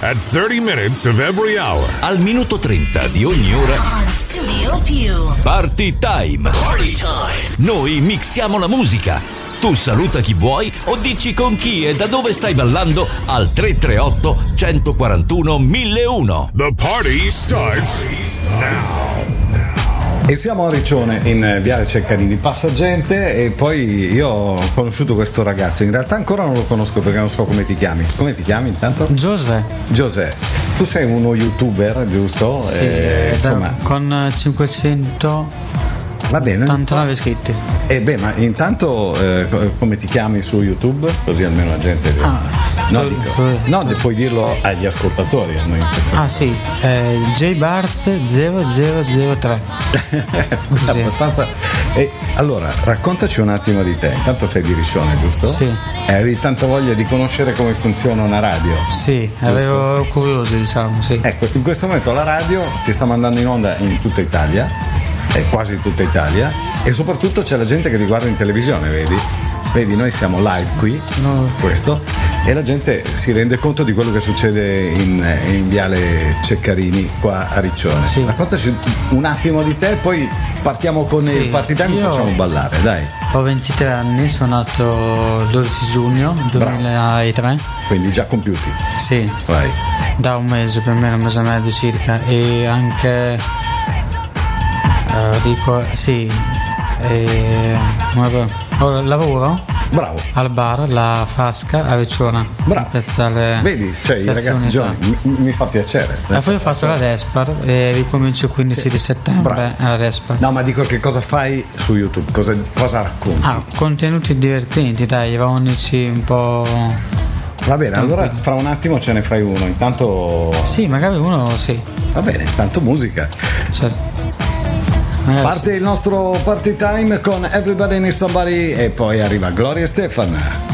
at 30 minutes of every hour. Al minuto 30 di ogni ora. On Studio Più. Party Time. Party Time. Noi mixiamo la musica. Tu saluta chi vuoi o dici con chi e da dove stai ballando al 338 141 1001. The party starts now. E siamo a Riccione, in Viale Ceccarini, Passagente, e poi io ho conosciuto questo ragazzo. In realtà ancora non lo conosco perché non so come ti chiami. Come ti chiami intanto? Giuseppe. Tu sei uno youtuber, giusto? Sì, insomma, con 500 va bene. 89 iscritti. Ma intanto come ti chiami su YouTube? Così almeno la gente. Puoi dirlo agli ascoltatori. Sì, JBars 0003. Abbastanza. E allora raccontaci un attimo di te. Intanto sei di Riccione, giusto? Sì. Avevi tanta voglia di conoscere come funziona una radio? Sì, avevo curioso, diciamo, sì. Ecco, in questo momento la radio ti sta mandando in onda in tutta Italia, quasi tutta Italia, e soprattutto c'è la gente che ti guarda in televisione, vedi, noi siamo live qui, questo, e la gente si rende conto di quello che succede in Viale Ceccarini qua a Riccione. Sì. Raccontaci un attimo di te, poi partiamo con il Party Time e facciamo ballare, dai. Ho 23 anni, sono nato il 12 giugno 2003. Quindi già compiuti. Sì. Vai. Da un mese, più o meno un mese e mezzo circa, e anche lavoro. Bravo. Al bar La Frasca a Riccione. Bravo. Piazzale, vedi, cioè i ragazzi giovani mi fa piacere. E poi ho fatto la Despar e ricomincio il 15 di settembre alla Despar. No, ma dico, che cosa fai su YouTube? Cosa racconti? Contenuti divertenti, dai, ironici, un po'. Va bene, allora fra un attimo ce ne fai uno. Intanto. Sì, magari uno, sì. Va bene, intanto musica. Certo. Parte il nostro Party Time con Everybody Needs Somebody e poi arriva Gloria Estefan.